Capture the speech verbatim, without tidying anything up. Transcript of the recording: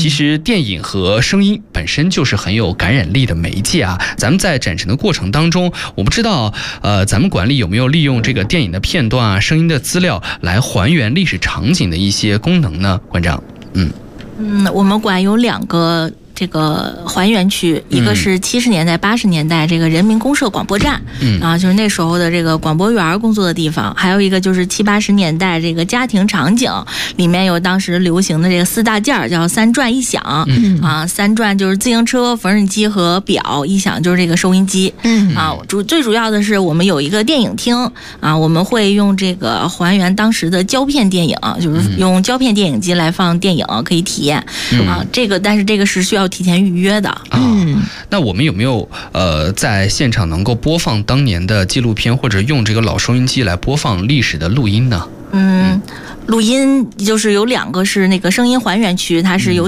其实电影和声音本身就是很有感染力的媒介啊。咱们在展陈的过程当中，我不知道呃，咱们馆里有没有利用这个电影的片段啊、声音的资料来还原历史场景的一些功能呢？馆长，嗯嗯，我们馆有两个这个还原区，一个是七十年代、八十年代这个人民公社广播站，嗯啊，就是那时候的这个广播员工作的地方；还有一个就是七八十年代这个家庭场景，里面有当时流行的这个四大件儿，叫三转一响，嗯啊，三转就是自行车、缝纫机和表，一响就是这个收音机，嗯啊，主最主要的是我们有一个电影厅啊，我们会用这个还原当时的胶片电影，就是用胶片电影机来放电影，可以体验、嗯、啊，这个但是这个是需要提前预约的。 嗯，那我们有没有呃在现场能够播放当年的纪录片，或者用这个老收音机来播放历史的录音呢？ 嗯，录音就是有两个是那个声音还原区，它是有